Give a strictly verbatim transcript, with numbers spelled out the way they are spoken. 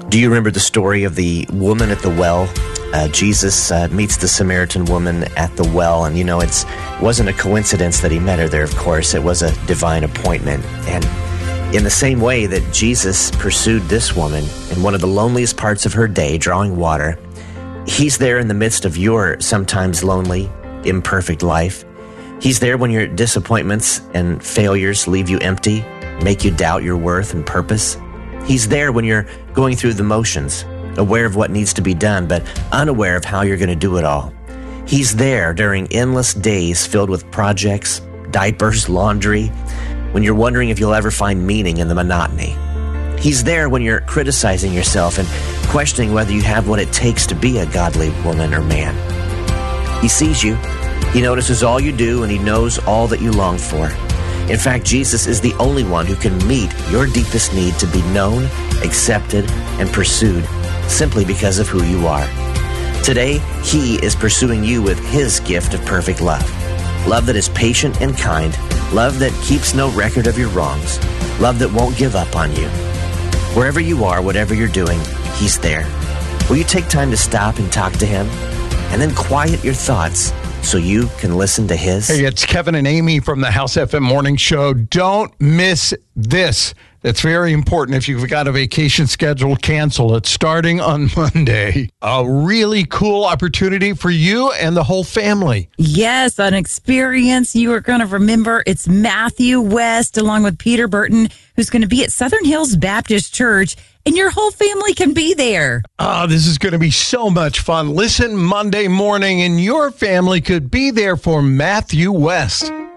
Do you remember the story of the woman at the well? Uh, Jesus uh, meets the Samaritan woman at the well, and you know, it's, it wasn't a coincidence that he met her there, of course. It was a divine appointment. And in the same way that Jesus pursued this woman in one of the loneliest parts of her day, drawing water, he's there in the midst of your sometimes lonely, imperfect life. He's there when your disappointments and failures leave you empty, make you doubt your worth and purpose. He's there when you're going through the motions, aware of what needs to be done, but unaware of how you're going to do it all. He's there during endless days filled with projects, diapers, laundry, when you're wondering if you'll ever find meaning in the monotony. He's there when you're criticizing yourself and questioning whether you have what it takes to be a godly woman or man. He sees you, he notices all you do, and he knows all that you long for. In fact, Jesus is the only one who can meet your deepest need to be known, accepted, and pursued simply because of who you are. Today, he is pursuing you with his gift of perfect love. Love that is patient and kind. Love that keeps no record of your wrongs. Love that won't give up on you. Wherever you are, whatever you're doing, he's there. Will you take time to stop and talk to him? And then quiet your thoughts so you can listen to his? Hey, it's Kevin and Amy from the House F M Morning Show. Don't miss this. That's very important. If you've got a vacation schedule, cancel it starting on Monday. A really cool opportunity for you and the whole family. Yes, an experience you are going to remember. It's Matthew West along with Peter Burton, who's going to be at Southern Hills Baptist Church, and your whole family can be there. Oh, this is going to be so much fun. Listen Monday morning, and your family could be there for Matthew West.